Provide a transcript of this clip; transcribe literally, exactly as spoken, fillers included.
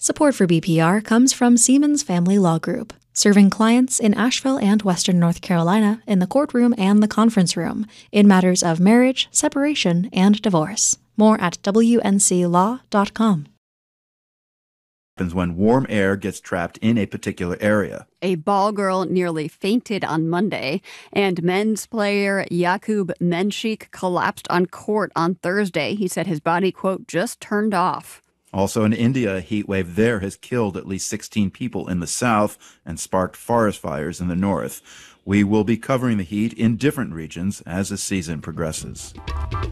Support for B P R comes from Siemens Family Law Group, serving clients in Asheville and Western North Carolina in the courtroom and the conference room in matters of marriage, separation, and divorce. More at W N C law dot com. Happens when warm air gets trapped in a particular area. A ball girl nearly fainted on Monday, and men's player Yakub Menchik collapsed on court on Thursday. He said his body, quote, just turned off. Also in India, a heat wave there has killed at least sixteen people in the south and sparked forest fires in the north. We will be covering the heat in different regions as the season progresses.